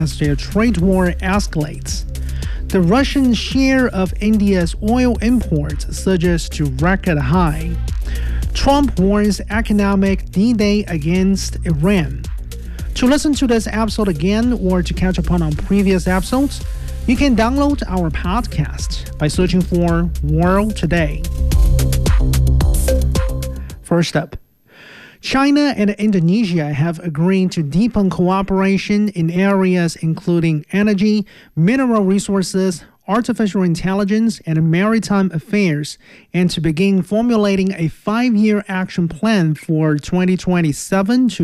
as their trade war escalates. The Russian share of India's oil imports surges to record high. Trump warns economic D-Day against Iran. To listen to this episode again or to catch up on previous episodes, you can download our podcast by searching for World Today. First up, China and Indonesia have agreed to deepen cooperation in areas including energy, mineral resources, artificial intelligence, and maritime affairs, and to begin formulating a 5-year action plan for 2027 to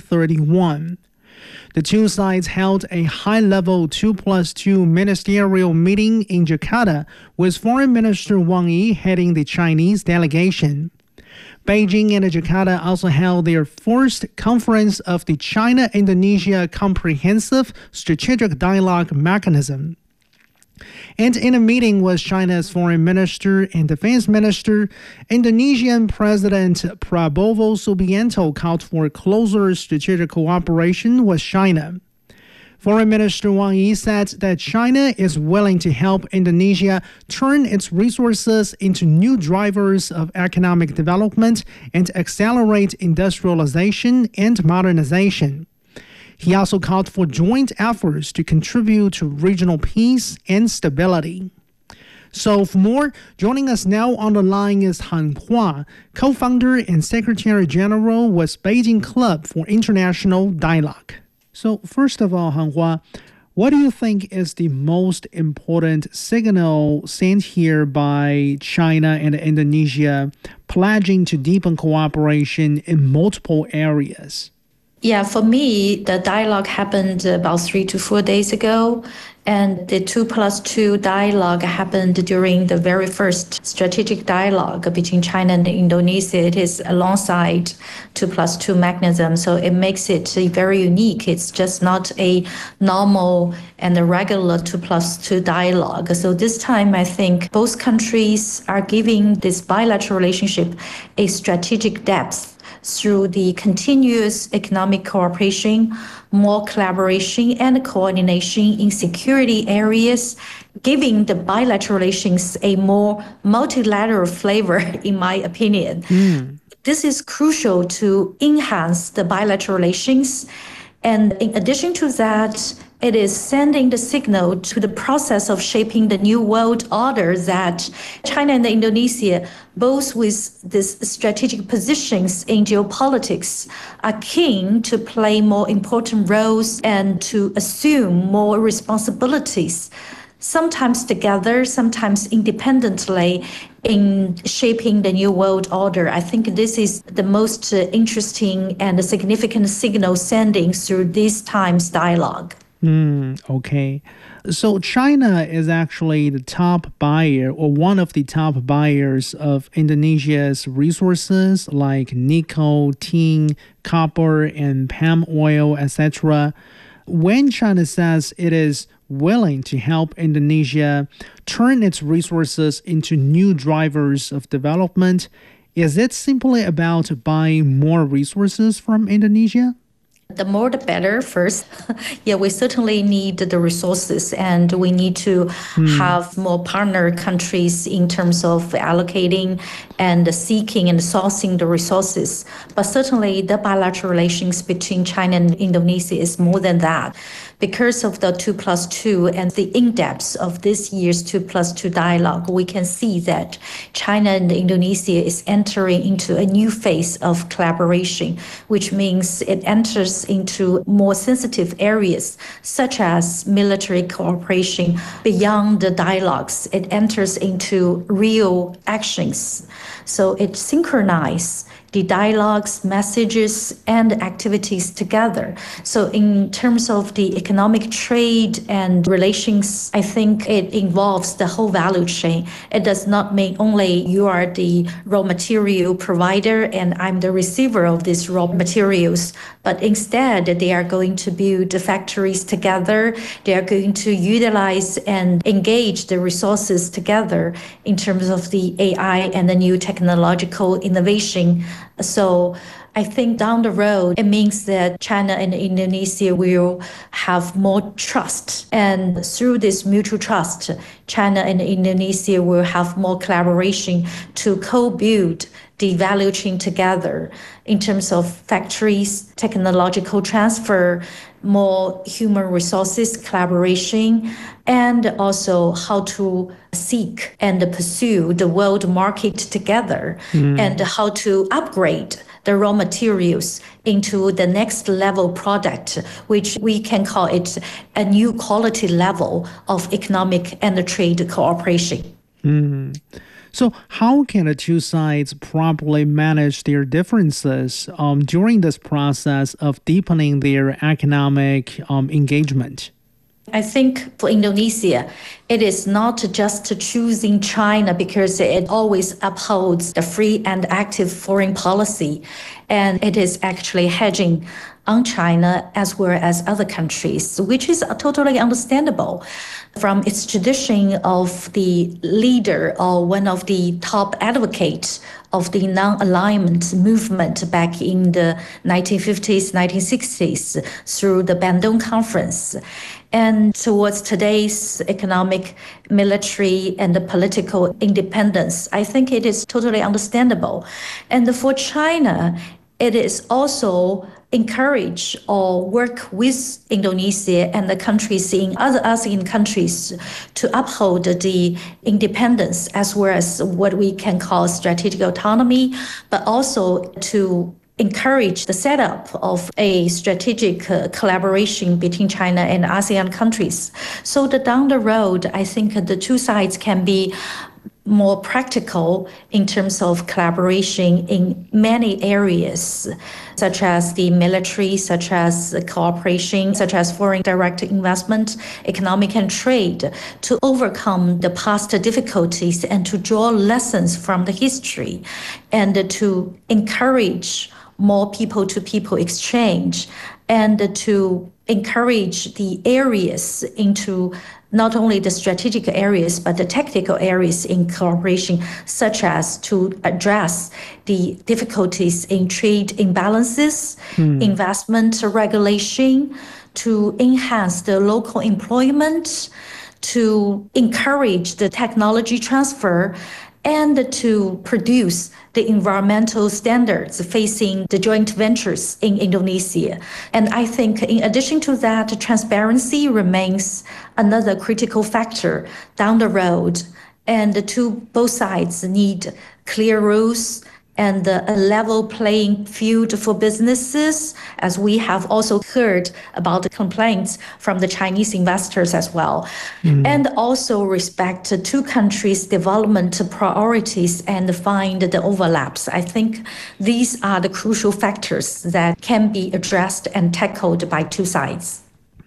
2031. The two sides held a high-level 2+2 ministerial meeting in Jakarta, with Foreign Minister Wang Yi heading the Chinese delegation. Beijing and Jakarta also held their first conference of the China-Indonesia Comprehensive Strategic Dialogue Mechanism. And in a meeting with China's Foreign Minister and Defense Minister, Indonesian President Prabowo Subianto called for closer strategic cooperation with China. Foreign Minister Wang Yi said that China is willing to help Indonesia turn its resources into new drivers of economic development and accelerate industrialization and modernization. He also called for joint efforts to contribute to regional peace and stability. So for more, joining us now on the line is Han Hua, co-founder and secretary general with Beijing Club for International Dialogue. So first of all, Han Hua, what do you think is the most important signal sent here by China and Indonesia pledging to deepen cooperation in multiple areas? Yeah, for me, the dialogue happened about 3 to 4 days ago, and the 2+2 dialogue happened during the very first strategic dialogue between China and Indonesia. It is alongside 2+2 mechanism, so it makes it very unique. It's just not a normal and a regular 2+2 dialogue. So this time, I think both countries are giving this bilateral relationship a strategic depth through the continuous economic cooperation, more collaboration and coordination in security areas, giving the bilateral relations a more multilateral flavor, in my opinion. This is crucial to enhance the bilateral relations. And in addition to that, it is sending the signal to the process of shaping the new world order that China and Indonesia, both with these strategic positions in geopolitics, are keen to play more important roles and to assume more responsibilities, sometimes together, sometimes independently, in shaping the new world order. I think this is the most interesting and significant signal sending through this time's dialogue. Okay. So China is actually the top buyer or one of the top buyers of Indonesia's resources like nickel, tin, copper, and palm oil, etc. When China says it is willing to help Indonesia turn its resources into new drivers of development, is it simply about buying more resources from Indonesia? The more the better first. Yeah, we certainly need the resources, and we need to have more partner countries in terms of allocating and seeking and sourcing the resources. But certainly the bilateral relations between China and Indonesia is more than that. Because of the 2+2 and the in-depth of this year's 2+2 dialogue, we can see that China and Indonesia is entering into a new phase of collaboration, which means it enters into more sensitive areas, such as military cooperation. Beyond the dialogues, it enters into real actions. So it synchronizes the dialogues, messages, and activities together. So in terms of the economic trade and relations, I think it involves the whole value chain. It does not mean only you are the raw material provider and I'm the receiver of these raw materials, but instead they are going to build the factories together. They are going to utilize and engage the resources together in terms of the AI and the new technological innovation So I think down the road, it means that China and Indonesia will have more trust. And through this mutual trust, China and Indonesia will have more collaboration to co-build the value chain together in terms of factories, technological transfer, more human resources collaboration, and also how to seek and pursue the world market together, and how to upgrade the raw materials into the next level product, which we can call it a new quality level of economic and trade cooperation. So how can the two sides properly manage their differences during this process of deepening their economic engagement? I think for Indonesia, it is not just choosing China because it always upholds the free and active foreign policy, and it is actually hedging on China as well as other countries, which is totally understandable. From its tradition of the leader or one of the top advocates of the non-alignment movement back in the 1950s, 1960s through the Bandung Conference, and towards today's economic, military, and political independence, I think it is totally understandable. And for China, it is also encourage or work with Indonesia and the countries in other ASEAN countries to uphold the independence as well as what we can call strategic autonomy, but also to encourage the setup of a strategic collaboration between China and ASEAN countries. So that down the road, I think the two sides can be more practical in terms of collaboration in many areas, such as the military, such as cooperation, such as foreign direct investment, economic and trade, to overcome the past difficulties and to draw lessons from the history and to encourage more people-to-people exchange and to encourage the areas into not only the strategic areas, but the technical areas in cooperation, such as to address the difficulties in trade imbalances, investment regulation, to enhance the local employment, to encourage the technology transfer, and to produce the environmental standards facing the joint ventures in Indonesia. And I think in addition to that, transparency remains another critical factor down the road. And both sides need clear rules and a level playing field for businesses, as we have also heard about the complaints from the Chinese investors as well. And also respect two countries' development priorities and find the overlaps. I think these are the crucial factors that can be addressed and tackled by two sides.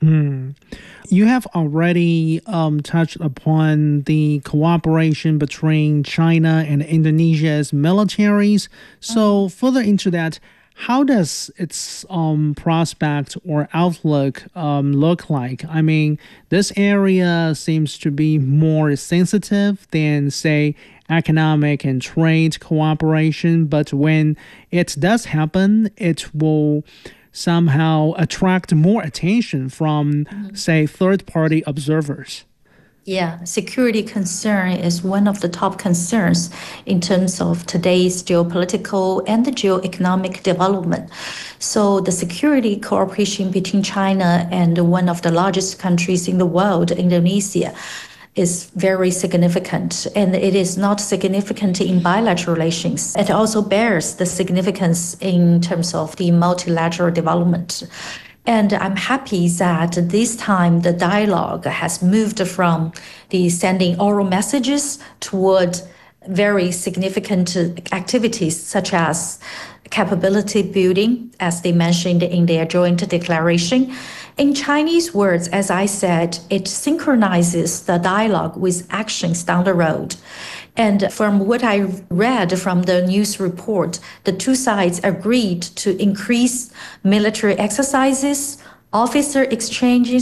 You have already touched upon the cooperation between China and Indonesia's militaries. So further into that, how does its prospect or outlook look like? I mean, this area seems to be more sensitive than, say, economic and trade cooperation. But when it does happen, it will somehow attract more attention from, say, third-party observers. Yeah, security concern is one of the top concerns in terms of today's geopolitical and the geoeconomic development. So the security cooperation between China and one of the largest countries in the world, Indonesia, is very significant, and it is not significant in bilateral relations. It also bears the significance in terms of the multilateral development. And I'm happy that this time the dialogue has moved from the sending oral messages toward very significant activities such as capability building, as they mentioned in their joint declaration. In Chinese words, as I said, it synchronizes the dialogue with actions down the road. And from what I read from the news report, the two sides agreed to increase military exercises, officer exchanges,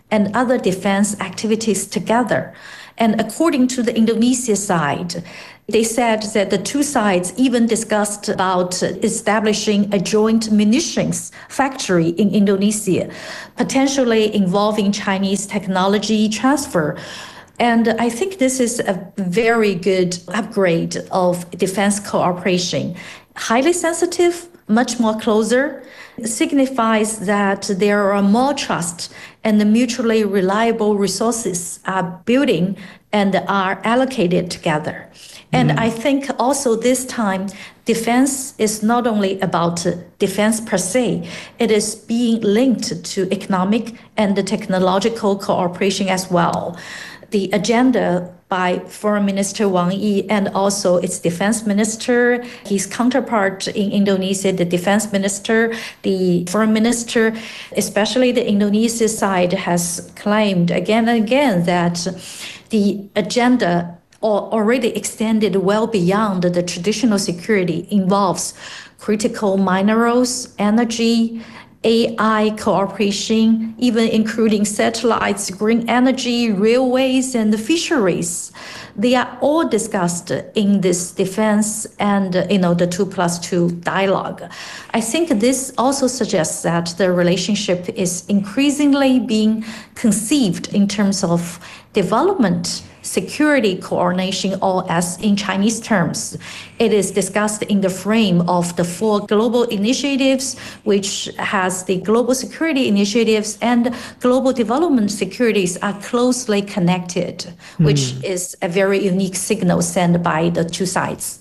and other defense activities together. And according to the Indonesia side, they said that the two sides even discussed about establishing a joint munitions factory in Indonesia, potentially involving Chinese technology transfer. And I think this is a very good upgrade of defense cooperation. Highly sensitive, much more closer, signifies that there are more trust and the mutually reliable resources are building and are allocated together. And I think also this time, defense is not only about defense per se, it is being linked to economic and technological cooperation as well. The agenda by Foreign Minister Wang Yi and also its defense minister, his counterpart in Indonesia, the defense minister, the foreign minister, especially the Indonesia side has claimed again and again that the agenda already extended well beyond the traditional security, involves critical minerals, energy, AI cooperation, even including satellites, green energy, railways, and fisheries. They are all discussed in this defense and the 2+2 dialogue. I think this also suggests that the relationship is increasingly being conceived in terms of development, security coordination, or as in Chinese terms. It is discussed in the frame of the 4 global initiatives, which has the global security initiatives and global development securities are closely connected, which is a very unique signal sent by the two sides.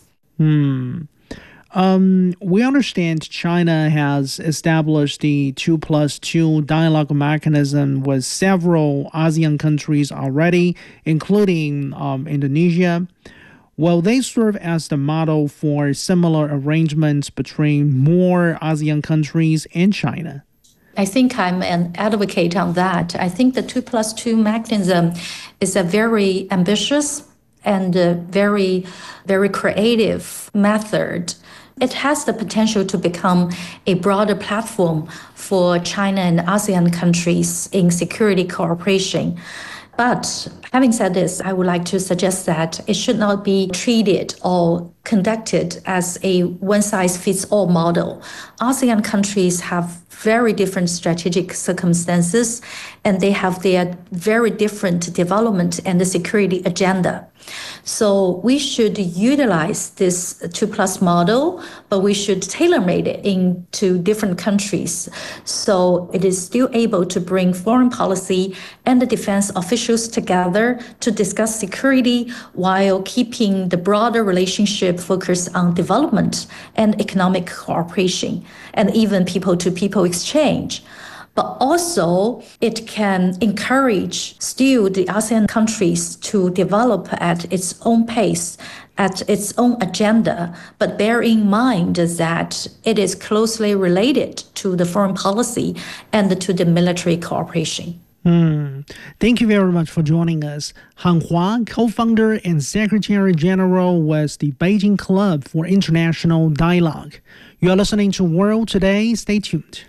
We understand China has established the 2+2 dialogue mechanism with several ASEAN countries already, including Indonesia. Will they serve as the model for similar arrangements between more ASEAN countries and China? I think I'm an advocate on that. I think the 2+2 mechanism is a very ambitious and very, very creative method. It has the potential to become a broader platform for China and ASEAN countries in security cooperation. But having said this, I would like to suggest that it should not be treated or conducted as a one-size-fits-all model. ASEAN countries have very different strategic circumstances, and they have their very different development and the security agenda. So we should utilize this 2+ model, but we should tailor-made it into different countries. So it is still able to bring foreign policy and the defense officials together to discuss security while keeping the broader relationship focused on development and economic cooperation and even people-to-people exchange. But also it can encourage still the ASEAN countries to develop at its own pace, at its own agenda, but bear in mind that it is closely related to the foreign policy and to the military cooperation. Thank you very much for joining us. Han Hua, co-founder and Secretary General with the Beijing Club for International Dialogue. You are listening to World Today. Stay tuned.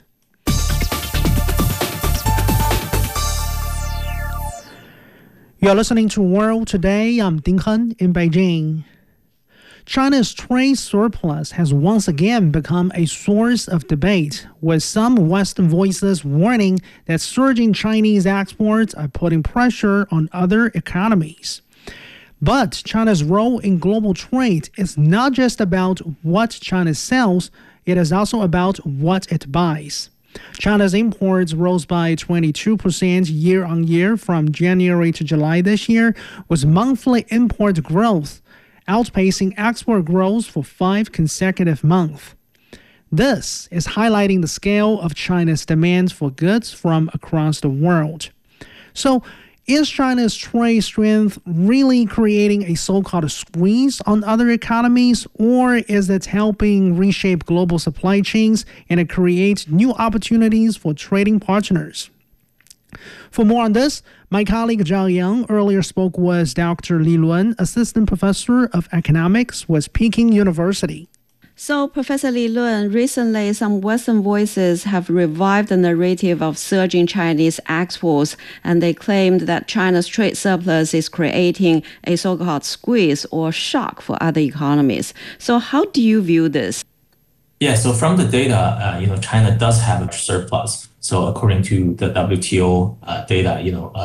You're listening to World Today. I'm Ding Hen in Beijing. China's trade surplus has once again become a source of debate, with some Western voices warning that surging Chinese exports are putting pressure on other economies. But China's role in global trade is not just about what China sells, it is also about what it buys. China's imports rose by 22% year-on-year from January to July this year, with monthly import growth outpacing export growth for 5 consecutive months. This is highlighting the scale of China's demand for goods from across the world. So, is China's trade strength really creating a so-called squeeze on other economies, or is it helping reshape global supply chains and create new opportunities for trading partners? For more on this, my colleague Zhao Yang earlier spoke with Dr. Li Luan, Assistant Professor of Economics with Peking University. So, Professor Li Lun, recently some Western voices have revived the narrative of surging Chinese exports, and they claimed that China's trade surplus is creating a so-called squeeze or shock for other economies. So, how do you view this? Yeah, so from the data, China does have a surplus. So according to the WTO data,